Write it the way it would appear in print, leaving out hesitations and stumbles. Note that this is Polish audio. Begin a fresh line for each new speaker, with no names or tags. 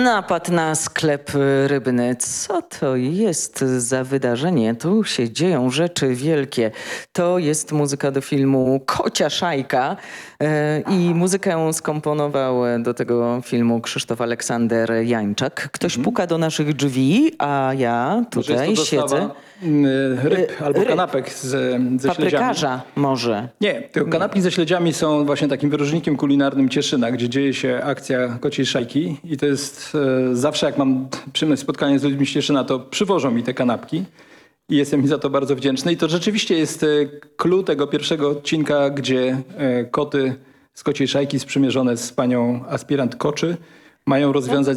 Napad na sklep rybny. Co to jest za wydarzenie? Tu się dzieją rzeczy wielkie. To jest muzyka do filmu Kocia Szajka i muzykę skomponował do tego filmu Krzysztof Aleksander Jańczak. Ktoś puka do naszych drzwi, a ja tutaj siedzę.
Ryb albo kanapek ze śledziami.
Paprykarza może.
Nie, tylko kanapki ze śledziami są właśnie takim wyróżnikiem kulinarnym Cieszyna, gdzie dzieje się akcja Kociej Szajki i to jest zawsze jak mam przyjemność spotkania z ludźmi z Cieszyna, to przywożą mi te kanapki i jestem mi za to bardzo wdzięczny. I to rzeczywiście jest clue tego pierwszego odcinka, gdzie koty z Kociej Szajki sprzymierzone z panią aspirant Koczy mają rozwiązać